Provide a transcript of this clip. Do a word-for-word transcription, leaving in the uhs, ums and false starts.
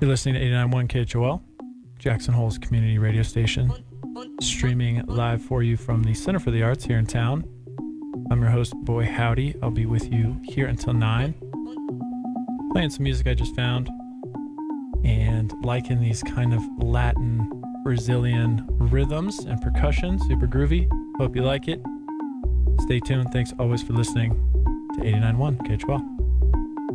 You're listening to eighty-nine point one K H O L, Jackson Hole's community radio station, streaming live for you from the Center for the Arts here in town. I'm your host, Boy Howdy. I'll be with you here until nine, playing some music I just found, and liking these kind of Latin, Brazilian rhythms and percussion. Super groovy. Hope you like it. Stay tuned. Thanks always for listening to eighty-nine point one K H O L.